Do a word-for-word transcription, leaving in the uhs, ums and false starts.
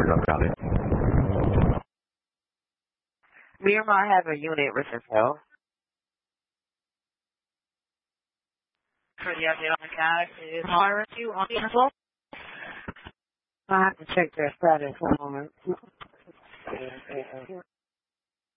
no comment. Miramar have a unit with itself. For the update on the cat is R two on the info. I have to check their status for a moment.